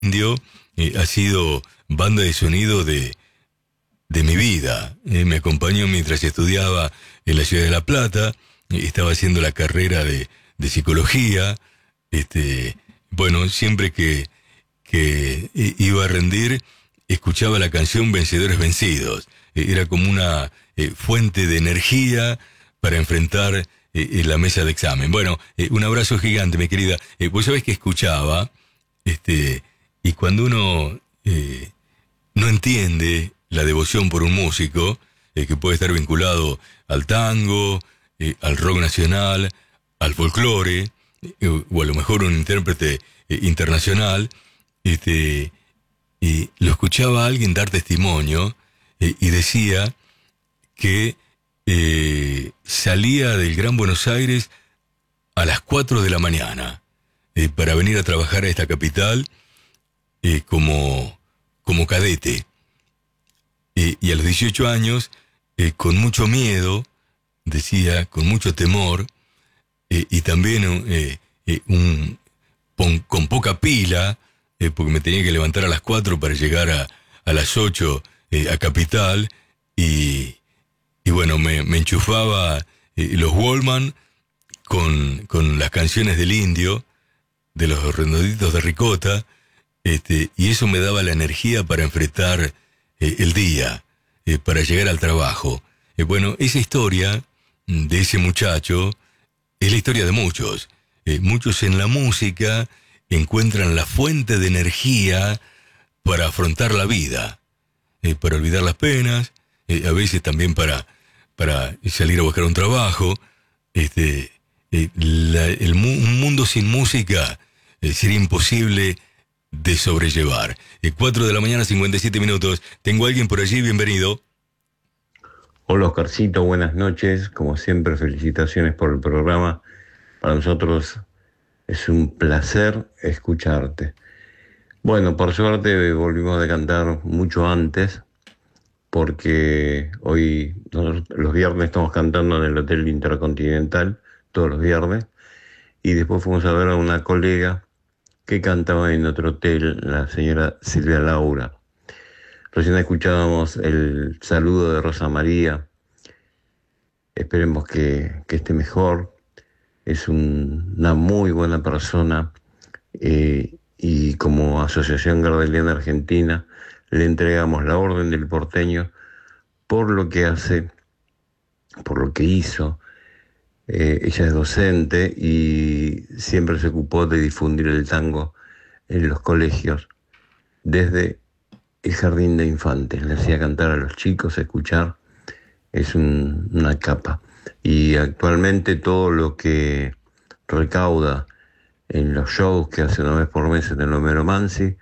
Indio ha sido banda de sonido de mi vida. Me acompañó mientras estudiaba en la ciudad de La Plata. Estaba haciendo la carrera de psicología. Bueno, siempre que iba a rendir, escuchaba la canción Vencedores Vencidos. Era como una fuente de energía para enfrentar la mesa de examen. Bueno, un abrazo gigante, mi querida. Vos sabés que escuchaba, y cuando uno no entiende la devoción por un músico, que puede estar vinculado al tango, al rock nacional, al folclore, o a lo mejor un intérprete internacional, lo escuchaba a alguien dar testimonio, y decía que salía del Gran Buenos Aires a las 4 de la mañana para venir a trabajar a esta capital como cadete. Y a los 18 años, con mucho miedo, decía, con mucho temor, y también con poca pila, porque me tenía que levantar a las 4 para llegar a las 8 a Capital, y bueno, me enchufaba los Wallman con las canciones del Indio, de los Redonditos de Ricota, y eso me daba la energía para enfrentar el día, para llegar al trabajo. Bueno, esa historia de ese muchacho es la historia de muchos. Muchos en la música encuentran la fuente de energía para afrontar la vida, para olvidar las penas, a veces también para salir a buscar un trabajo. Un mundo sin música sería imposible de sobrellevar. 4 de la mañana, 57 minutos. Tengo a alguien por allí, bienvenido. Hola Oscarcito, buenas noches. Como siempre, felicitaciones por el programa. Para nosotros es un placer escucharte. Bueno, por suerte volvimos a cantar mucho antes, porque hoy, los viernes, estamos cantando en el Hotel Intercontinental, todos los viernes, y después fuimos a ver a una colega que cantaba en otro hotel, la señora Silvia Laura. Recién escuchábamos el saludo de Rosa María. Esperemos que esté mejor. Es una muy buena persona, y como Asociación Gardeliana Argentina le entregamos la Orden del Porteño por lo que hace, por lo que hizo. Ella es docente y siempre se ocupó de difundir el tango en los colegios desde el jardín de infantes. Le hacía cantar a los chicos, escuchar. Es una capa. Y actualmente todo lo que recauda en los shows que hace una vez por mes en el Homero Mansi,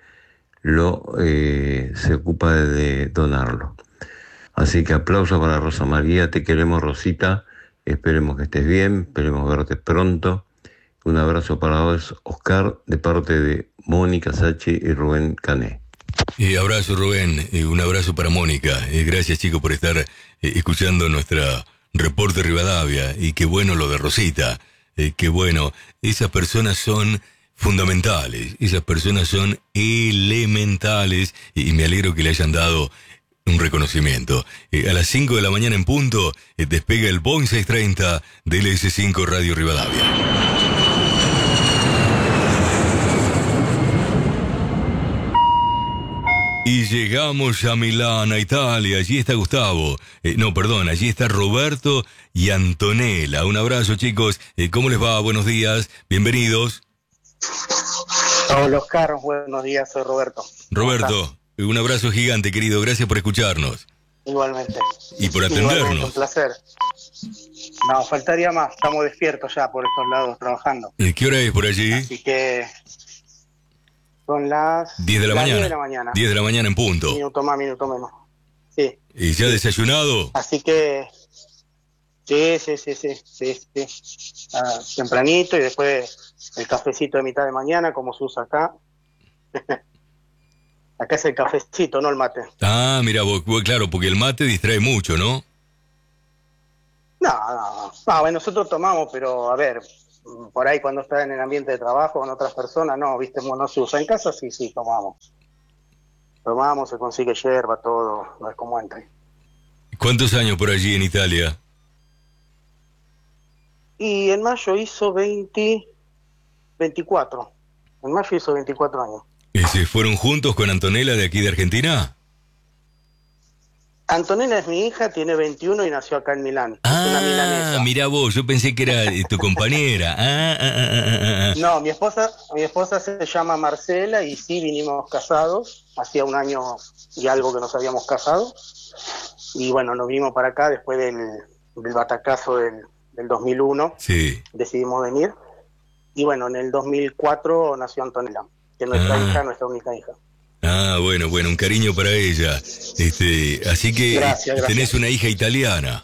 se ocupa de donarlo. Así que aplauso para Rosa María. Te queremos, Rosita. Esperemos que estés bien, esperemos verte pronto. Un abrazo para vos, Oscar, de parte de Mónica Sachi y Rubén Cané. Abrazo, Rubén, un abrazo para Mónica. Gracias, chicos, por estar escuchando nuestra Reporte Rivadavia. Y qué bueno lo de Rosita, qué bueno. Esas personas son fundamentales, esas personas son elementales, y me alegro que le hayan dado un reconocimiento. A las 5 de la mañana en punto, despega el Boeing 630 del LS5 Radio Rivadavia. Y llegamos a Milán, a Italia. Allí está Gustavo. Allí está Roberto y Antonella. Un abrazo, chicos. ¿Cómo les va? Buenos días. Bienvenidos. Hola, Oscar. Buenos días. Soy Roberto. Roberto, un abrazo gigante, querido. Gracias por escucharnos. Igualmente. Y por atendernos. Igualmente, un placer. No, faltaría más. Estamos despiertos ya por estos lados trabajando. ¿Qué hora es por allí? Así que son las 10 de la mañana. 10 de la mañana. 10 de la mañana en punto. Minuto más, minuto menos. Sí. ¿Y ya desayunado? Así que sí. Tempranito, y después el cafecito de mitad de mañana, como se usa acá. Acá es el cafecito, no el mate. Ah, mira, vos, claro, porque el mate distrae mucho, ¿no? No, nosotros tomamos, pero a ver, por ahí cuando está en el ambiente de trabajo con otras personas, no, viste, no se usa. En casa sí, tomamos. Tomamos, se consigue yerba, todo, no es como antes. ¿Cuántos años por allí en Italia? Y en mayo hizo 24. En mayo hizo 24 años. ¿Se fueron juntos con Antonella de aquí de Argentina? Antonella es mi hija, tiene 21 y nació acá en Milán. Es una milanesa. Mirá vos, yo pensé que era tu compañera. No, mi esposa se llama Marcela y sí vinimos casados. Hacía un año y algo que nos habíamos casado. Y bueno, nos vinimos para acá después del batacazo del 2001. Sí. Decidimos venir. Y bueno, en el 2004 nació Antonella, que es nuestra hija, nuestra única hija. Bueno, un cariño para ella. Así que gracias. tenés una hija italiana.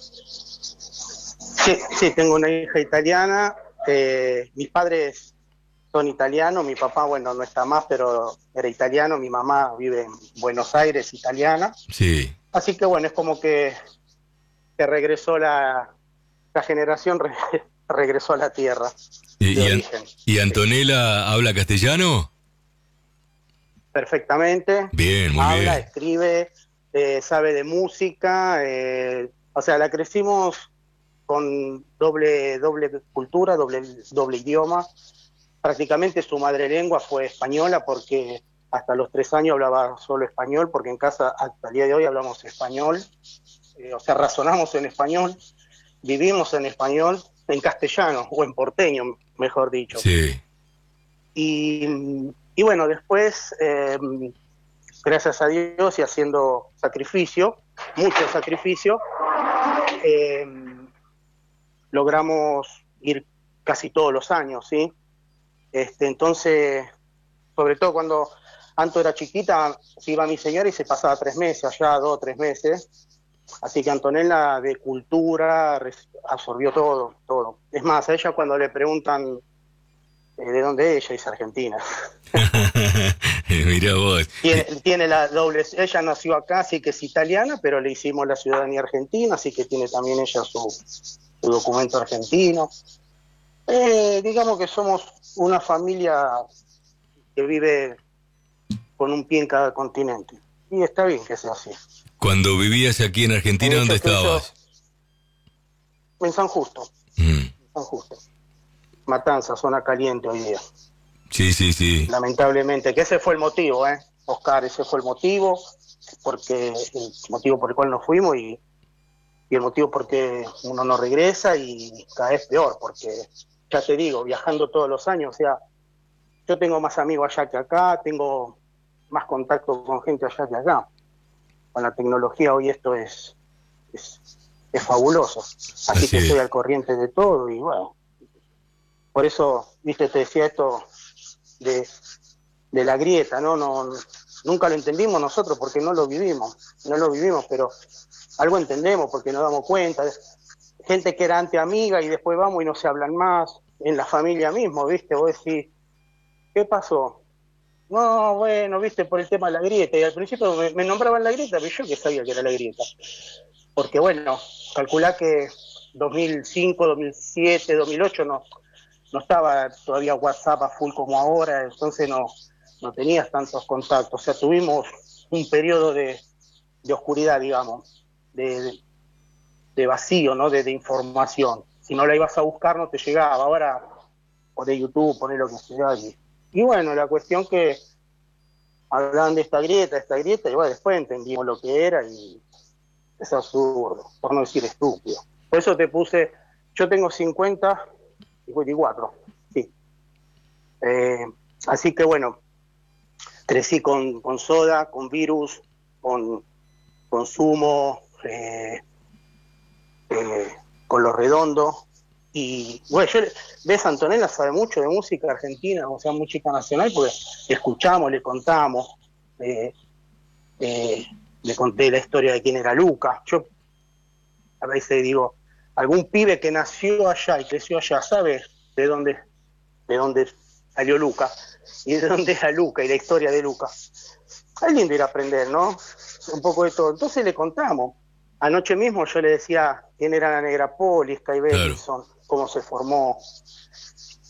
Sí, tengo una hija italiana. Mis padres son italianos. Mi papá, bueno, no está más, pero era italiano. Mi mamá vive en Buenos Aires, italiana. Sí. Así que bueno, es como que regresó la generación, regresó a la tierra. ¿Y Antonella habla castellano? Perfectamente. Bien, muy habla, bien. escribe, sabe de música, o sea, la crecimos con doble cultura, doble idioma. Prácticamente su madre lengua fue española porque hasta los 3 años hablaba solo español, porque en casa hasta el día de hoy hablamos español, o sea, razonamos en español, vivimos en español, en castellano, o en porteño, mejor dicho. Sí. Y bueno, después, gracias a Dios y haciendo sacrificio, mucho sacrificio, logramos ir casi todos los años, ¿sí? Entonces, sobre todo cuando Anto era chiquita, se iba mi señora y se pasaba 3 meses, allá 2 o 3 meses. Así que Antonella de cultura absorbió todo. Es más, a ella cuando le preguntan de dónde es, ella es argentina. Mirá vos. Tiene la doble, ella nació acá, así que es italiana, pero le hicimos la ciudadanía argentina, así que tiene también ella su documento argentino. Digamos que somos una familia que vive con un pie en cada continente. Y está bien que sea así. Cuando vivías aquí en Argentina, ¿dónde estabas? En San Justo. San Justo. Matanza, zona caliente hoy día. Sí. Lamentablemente, que ese fue el motivo, Oscar, ese fue el motivo, porque el motivo por el cual nos fuimos y el motivo por qué uno no regresa y cada vez peor, porque ya te digo, viajando todos los años, o sea, yo tengo más amigos allá que acá, tengo más contacto con gente allá que acá. Con la tecnología hoy esto es fabuloso, así que estoy al corriente de todo y bueno, por eso, viste, te decía esto de la grieta, ¿no? Nunca lo entendimos nosotros porque no lo vivimos, pero algo entendemos porque nos damos cuenta. Gente que era antes amiga y después vamos y no se hablan más, en la familia mismo, ¿viste? Vos decís, ¿qué pasó? No, bueno, ¿viste? Por el tema de la grieta, y al principio me nombraban la grieta, pero yo que sabía que era la grieta. Porque bueno, calculá que 2005, 2007, 2008 no estaba todavía WhatsApp a full como ahora, entonces no tenías tantos contactos, o sea, tuvimos un periodo de oscuridad, digamos, de vacío, ¿no? De información. Si no la ibas a buscar no te llegaba, ahora poné YouTube, poné lo que sea. Y bueno, la cuestión que hablaban de esta grieta, y bueno, después entendimos lo que era y es absurdo, por no decir estúpido. Por eso te puse, yo tengo 54, sí. Así que bueno, crecí con Soda, con Virus, con Sumo, con Los Redondos. Y bueno, ves, Antonella sabe mucho de música argentina, o sea, música nacional, porque le escuchamos, le contamos, le conté la historia de quién era Luca. Yo a veces digo, algún pibe que nació allá y creció allá, ¿sabe de dónde salió Luca? Y de dónde era Luca y la historia de Luca. Es lindo ir a aprender, ¿no? Un poco de todo. Entonces le contamos. Anoche mismo yo le decía quién era la Negra Poli, Sky Bellison, cómo se formó.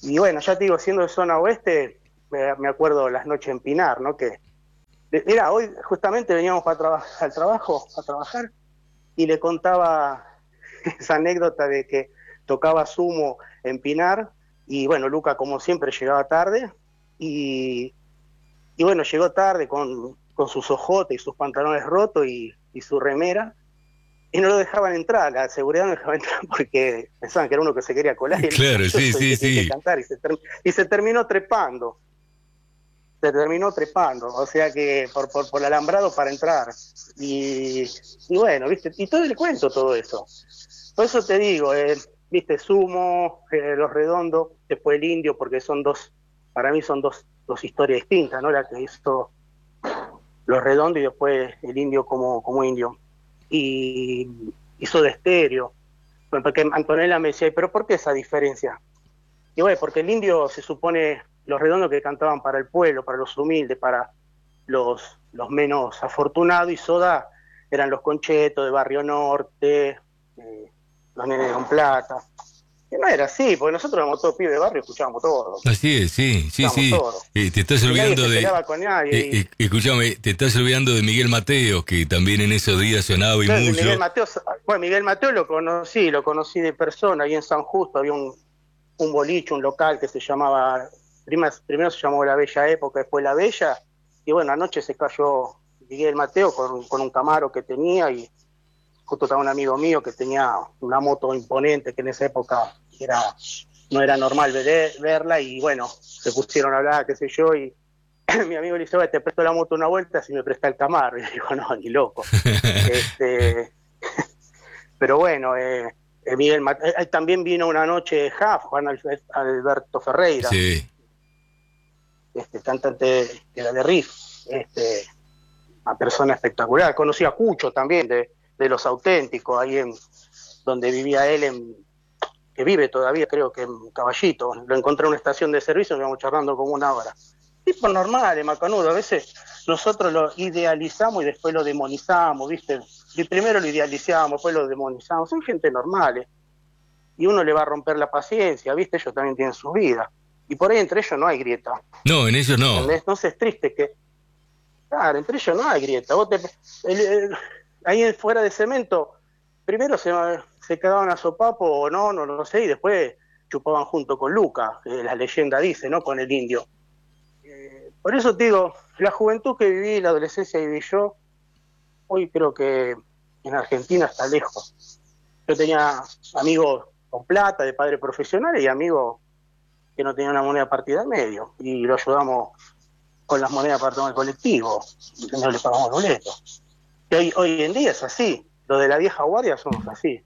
Y bueno, ya te digo, siendo de zona oeste, me acuerdo las noches en Pinar, ¿no? Que mira, hoy justamente veníamos al trabajo, a trabajar, y le contaba esa anécdota de que tocaba sumo en Pinar, y bueno, Luca como siempre llegaba tarde, y, y bueno, llegó tarde con sus ojotes y sus pantalones rotos y su remera, y no lo dejaban entrar, la seguridad no lo dejaba entrar porque pensaban que era uno que se quería colar, y él decía, Claro, yo sí, soy el sí, que tiene que sí. cantar, y se terminó trepando. Se terminó trepando, o sea que por el alambrado para entrar. Y bueno, ¿viste? Y todo le cuento todo eso. Por eso te digo, ¿viste? Sumo, Los Redondos, después el Indio, porque son dos, para mí son dos historias distintas, ¿no? La que hizo Los Redondos y después el Indio como Indio. Y hizo de estéreo. Bueno, porque Antonella me decía, ¿pero por qué esa diferencia? Y bueno, porque el Indio se supone, Los Redondos que cantaban para el pueblo, para los humildes, para los menos afortunados, y Soda eran los conchetos de Barrio Norte, los nenes de Don Plata. Que no era así, porque nosotros éramos todos pibes de barrio, escuchábamos todo, Así es, sí, sí, escuchábamos sí. todo. Te estás Y nadie olvidando se de... peleaba con nadie. escúchame, te estás olvidando de Miguel Mateos, que también en esos días sonaba y Entonces, mucho. Miguel Mateo lo conocí de persona, ahí en San Justo había un boliche, un local que se llamaba, primero se llamó La Bella Época, después La Bella, y bueno, anoche se cayó Miguel Mateo con un Camaro que tenía, y justo estaba un amigo mío que tenía una moto imponente, que en esa época no era normal verla, y bueno, se pusieron a hablar, qué sé yo, y mi amigo le dice, te presto la moto una vuelta si me presta el Camaro, y le digo, no, ni loco. Pero bueno, también vino una noche de Juan Alberto Ferreira, Sí, cantante de la de Riff, una persona espectacular. Conocí a Cucho también, de Los Auténticos, ahí donde vivía él, que vive todavía, creo que en Caballito. Lo encontré en una estación de servicio, nos íbamos charlando como una hora. Tipo normal, macanudo. A veces nosotros lo idealizamos y después lo demonizamos, ¿viste? Y primero lo idealizamos, después lo demonizamos. Son gente normal, y uno le va a romper la paciencia, ¿viste? Ellos también tienen su vida. Y por ahí entre ellos no hay grieta. no, en ellos no. ¿Entendés? Entonces es triste que... Claro, entre ellos no hay grieta. Ahí fuera de cemento, primero se cagaban a sopapo o no sé, y después chupaban junto con Luca, la leyenda dice, ¿no? Con el Indio. Por eso te digo, la juventud que viví, la adolescencia que viví yo, hoy creo que en Argentina está lejos. Yo tenía amigos con plata, de padres profesionales, y amigos que no tenían una moneda partida en medio, y lo ayudamos con las monedas para tomar el colectivo, y no le pagamos boletos. Y hoy en día es así, lo de la vieja guardia somos así.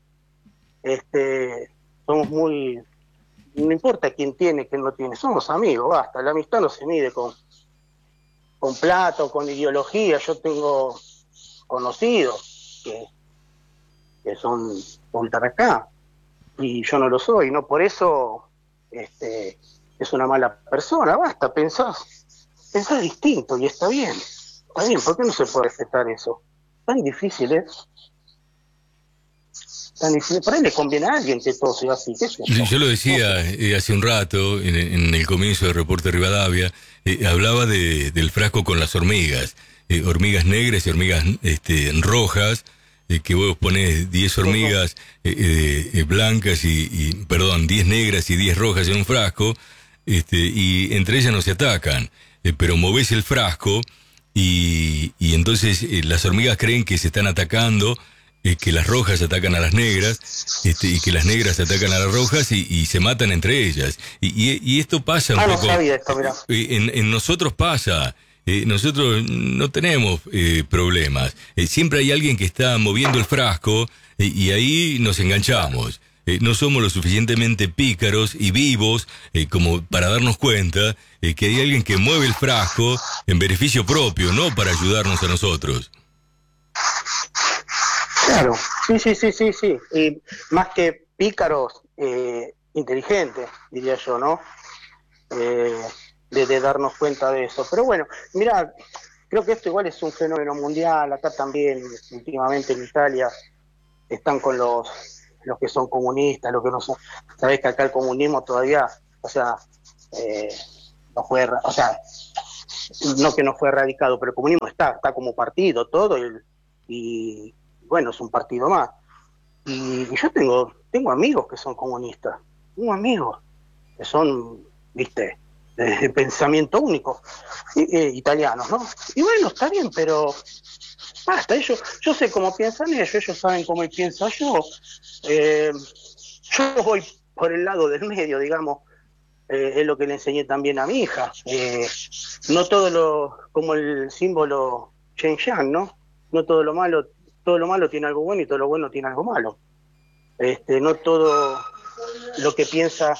Somos muy... No importa quién tiene, quién no tiene, somos amigos, basta. La amistad no se mide con plata o con ideología. Yo tengo conocidos que son ultra acá, y yo no lo soy, no por eso es una mala persona, basta, pensás distinto y está bien, ¿por qué no se puede respetar eso? Tan difícil es, tan difícil, por ahí le conviene a alguien que todo sea así, qué sé yo. Yo lo decía hace un rato, en el comienzo de Reporte Rivadavia, hablaba del frasco con las hormigas, hormigas negras y hormigas rojas, que vos ponés 10 hormigas blancas perdón, 10 negras y 10 rojas en un frasco, y entre ellas no se atacan, pero movés el frasco y entonces las hormigas creen que se están atacando, que las rojas atacan a las negras, y que las negras atacan a las rojas y se matan entre ellas. Y esto pasa un poco. No sabía esto, mirá. En nosotros pasa. Nosotros no tenemos problemas. Siempre hay alguien que está moviendo el frasco y ahí nos enganchamos. No somos lo suficientemente pícaros y vivos como para darnos cuenta que hay alguien que mueve el frasco en beneficio propio, no para ayudarnos a nosotros. Claro, sí. Y más que pícaros, inteligentes, diría yo, ¿no? De darnos cuenta de eso. Pero bueno, mira, creo que esto igual es un fenómeno mundial. Acá también, últimamente en Italia, están con los que son comunistas, los que no son. Sabés que acá el comunismo todavía O sea, no fue, o sea, no que no fue erradicado, pero el comunismo está como partido, todo, y bueno, es un partido más. Y yo tengo amigos que son comunistas, tengo amigos que son, viste, de pensamiento único, italianos, ¿no? Y bueno, está bien, pero basta, yo sé cómo piensan ellos saben cómo pienso yo. Yo voy por el lado del medio, digamos, es lo que le enseñé también a mi hija. No como el símbolo Chen Yang, ¿no? No todo lo malo tiene algo bueno y todo lo bueno tiene algo malo. No todo lo que piensa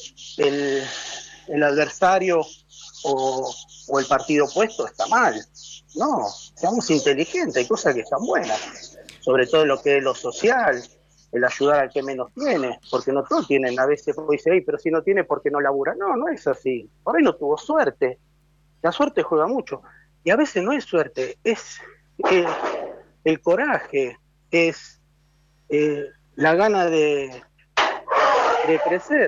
el adversario o el partido opuesto está mal. No, seamos inteligentes, hay cosas que están buenas, sobre todo lo que es lo social, el ayudar al que menos tiene, porque no todos tienen, a veces dice, hey, pero si no tiene, ¿por qué no labura? No, no es así, por ahí no tuvo suerte, la suerte juega mucho, y a veces no es suerte, es el coraje, es la gana de crecer.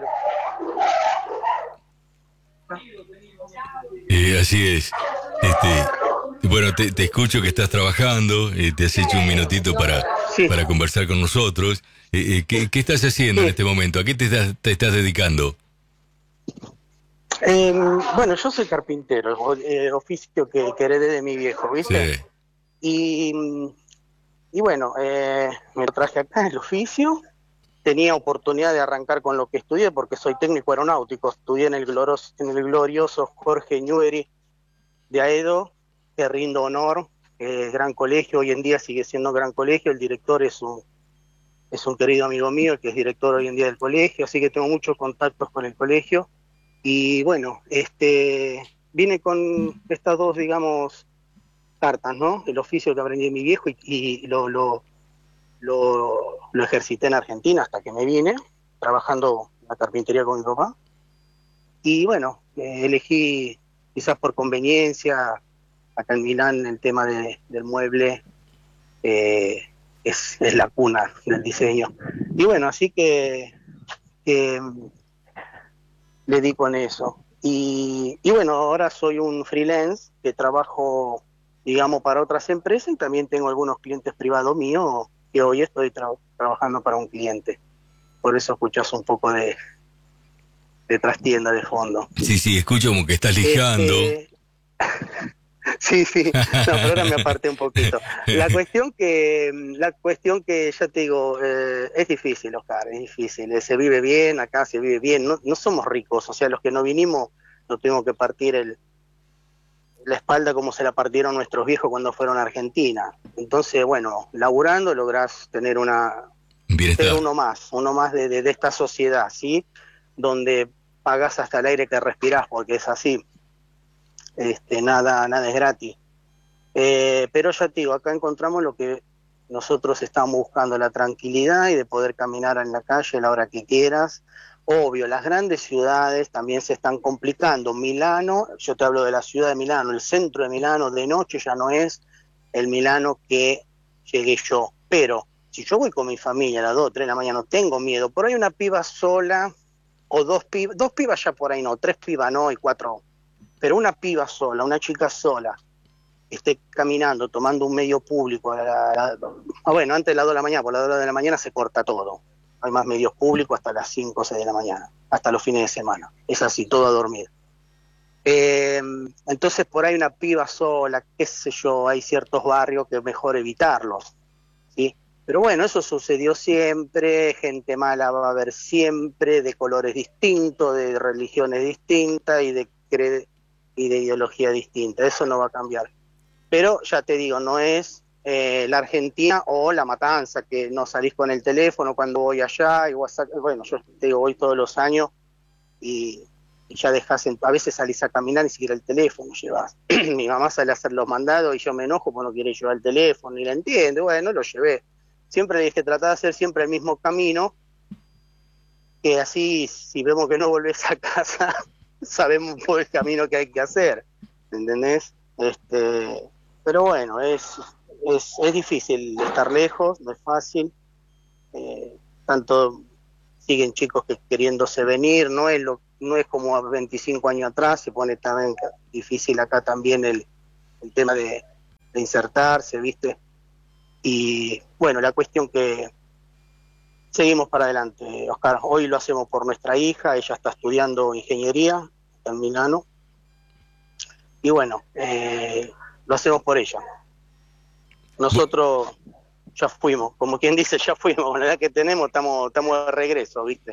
Así es. Bueno, te escucho que estás trabajando, te has hecho un minutito Sí. para conversar con nosotros. ¿Qué estás haciendo en este momento? ¿A qué te estás dedicando? Bueno, yo soy carpintero, oficio que heredé de mi viejo, ¿viste? Sí. Y bueno, me lo traje acá el oficio. Tenía oportunidad de arrancar con lo que estudié porque soy técnico aeronáutico. Estudié en el glorioso Jorge Newbery de Aedo, que rindo honor, gran colegio, hoy en día sigue siendo gran colegio. El director es un querido amigo mío, que es director hoy en día del colegio, así que tengo muchos contactos con el colegio. Y bueno, vine con estas dos, digamos, cartas, ¿no? El oficio que aprendí de mi viejo y lo ejercité en Argentina hasta que me vine, trabajando en la carpintería con mi papá. Y bueno, elegí, quizás por conveniencia, acá en Milán el tema del mueble es la cuna del diseño. Y bueno, así que le di con eso. Y bueno, ahora soy un freelance que trabajo, digamos, para otras empresas y también tengo algunos clientes privados míos que hoy estoy trabajando para un cliente. Por eso escuchas un poco de trastienda de fondo. Sí, escucho como que estás lijando. Sí, no, pero ahora me aparté un poquito. La cuestión que ya te digo, es difícil, Oscar, es difícil. Se vive bien, acá se vive bien. No somos ricos, o sea, los que no vinimos no tuvimos que partir la espalda como se la partieron nuestros viejos cuando fueron a Argentina. Entonces, bueno, laburando lográs tener ser uno más de esta sociedad, ¿sí? Donde pagás hasta el aire que respirás, porque es así. Nada es gratis. Pero ya te digo, acá encontramos lo que nosotros estamos buscando, la tranquilidad y de poder caminar en la calle a la hora que quieras. Obvio, las grandes ciudades también se están complicando. Milano, yo te hablo de la ciudad de Milano, el centro de Milano de noche ya no es el Milano que llegué yo. Pero si yo voy con mi familia a las 2 o 3 de la mañana, no tengo miedo. Por ahí una piba sola o dos pibas ya por ahí no, 3 pibas no y 4. Pero una piba sola, una chica sola, esté caminando, tomando un medio público, bueno, antes de las 2 de la mañana, por las 2 de la mañana se corta todo. Hay más medios públicos hasta las 5 o 6 de la mañana, hasta los fines de semana. Es así, todo a dormir. Entonces por ahí una piba sola, qué sé yo, hay ciertos barrios que es mejor evitarlos, ¿sí? Pero bueno, eso sucedió siempre, gente mala va a haber siempre, de colores distintos, de religiones distintas y de ideología distinta, eso no va a cambiar. Pero ya te digo, no es la Argentina o la Matanza, que no salís con el teléfono cuando voy allá, y WhatsApp, bueno, yo te digo, voy todos los años y ya dejás, a veces salís a caminar y ni siquiera el teléfono llevas. Mi mamá sale a hacer los mandados y yo me enojo porque no quiere llevar el teléfono, y la entiende, bueno, lo llevé. Siempre le dije, tratá de hacer siempre el mismo camino, que así, si vemos que no volvés a casa, sabemos por el camino que hay que hacer, ¿entendés? Pero bueno, es difícil estar lejos, no es fácil, tanto siguen chicos que queriéndose venir, no es no es como a 25 años atrás, se pone también difícil acá también el tema de insertarse, ¿viste? Y bueno, la cuestión que seguimos para adelante, Oscar. Hoy lo hacemos por nuestra hija, ella está estudiando ingeniería en Milano. Y bueno, lo hacemos por ella. Nosotros ya fuimos, como quien dice, ya fuimos. La edad que tenemos, estamos de regreso, ¿viste?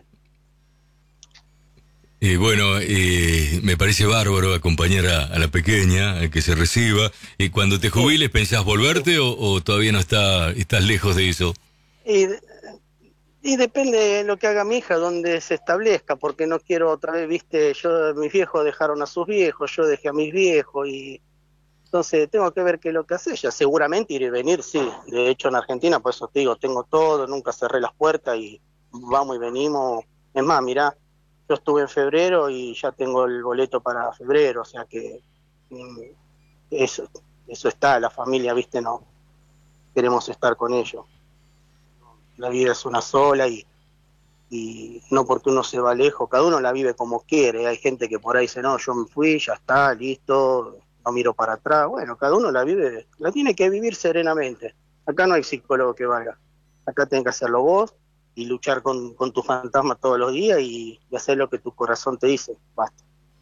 Bueno, me parece bárbaro acompañar a la pequeña, a que se reciba. Cuando te jubiles, ¿pensás volverte o todavía no estás lejos de eso? Y depende de lo que haga mi hija, donde se establezca, porque no quiero otra vez, ¿viste? Mis viejos dejaron a sus viejos, yo dejé a mis viejos, y entonces tengo que ver qué es lo que hace ella. Seguramente ir y venir, sí. De hecho, en Argentina, por eso te digo, tengo todo, nunca cerré las puertas y vamos y venimos. Es más, mirá, yo estuve en febrero y ya tengo el boleto para febrero, o sea que eso está, la familia, ¿viste? No queremos estar con ellos. La vida es una sola y no porque uno se va lejos, cada uno la vive como quiere. Hay gente que por ahí dice, no, yo me fui, ya está, listo, no miro para atrás. Bueno, cada uno la tiene que vivir serenamente. Acá no hay psicólogo que valga. Acá tenés que hacerlo vos y luchar con tu fantasma todos los días y hacer lo que tu corazón te dice, basta.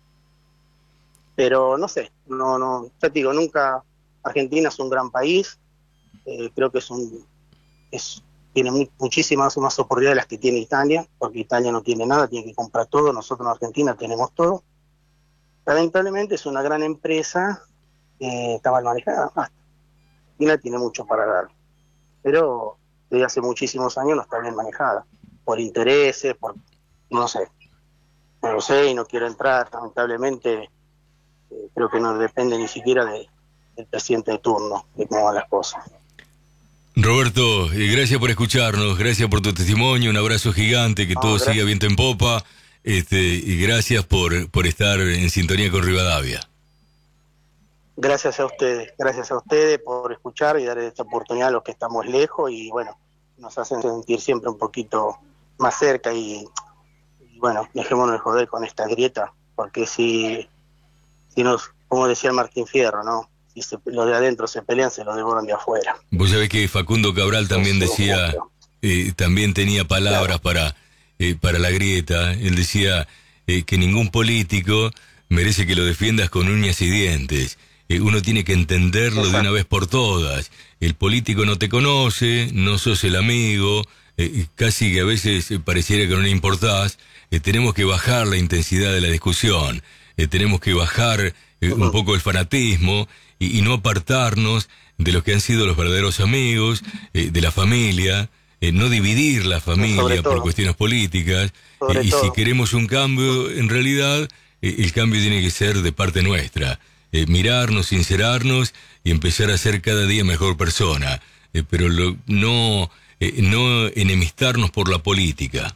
Pero no sé, no, ya te digo, nunca. Argentina es un gran país, creo que tiene muchísimas más oportunidades de las que tiene Italia, porque Italia no tiene nada, tiene que comprar todo. Nosotros en Argentina tenemos todo. Lamentablemente es una gran empresa, está mal manejada, basta. Argentina tiene mucho para dar, pero desde hace muchísimos años no está bien manejada, por intereses, no lo sé y no quiero entrar. Lamentablemente creo que no depende ni siquiera del presidente de turno, de cómo van las cosas. Roberto, gracias por escucharnos, gracias por tu testimonio, un abrazo gigante, que todo siga viento en popa, y gracias por estar en sintonía con Rivadavia. Gracias a ustedes por escuchar y dar esta oportunidad a los que estamos lejos, y bueno, nos hacen sentir siempre un poquito más cerca, y bueno, dejémonos de joder con esta grieta, porque si como decía Martín Fierro, ¿no? Si los de adentro se pelean, se los devoran de afuera. Vos sabés que Facundo Cabral también decía, también tenía palabras para la grieta. Él decía que ningún político merece que lo defiendas con uñas y dientes. Uno tiene que entenderlo de una vez por todas. El político no te conoce, no sos el amigo, casi que a veces pareciera que no le importás. Tenemos que bajar la intensidad de la discusión, tenemos que bajar un poco el fanatismo y no apartarnos de los que han sido los verdaderos amigos, de la familia, no dividir la familia por cuestiones políticas, y si queremos un cambio, en realidad, el cambio tiene que ser de parte nuestra, mirarnos, sincerarnos y empezar a ser cada día mejor persona, pero no enemistarnos por la política.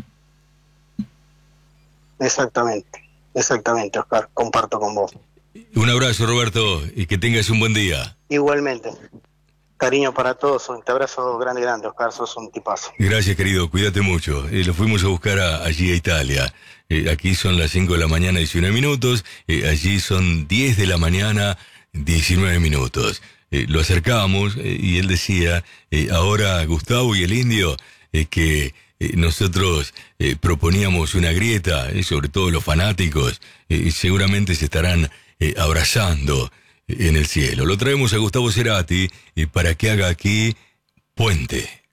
Exactamente, Oscar, comparto con vos. Un abrazo, Roberto, y que tengas un buen día. Igualmente. Cariño para todos, te abrazo grande, Oscar, sos un tipazo. Gracias, querido, cuídate mucho. Lo fuimos a buscar allí a Italia. Aquí son las 5 de la mañana, 19 minutos. Allí son 10 de la mañana, 19 minutos. Lo acercamos y él decía, ahora Gustavo y el Indio, que nosotros proponíamos una grieta, sobre todo los fanáticos, seguramente se estarán abrazando en el cielo. Lo traemos a Gustavo Cerati para que haga aquí Puente.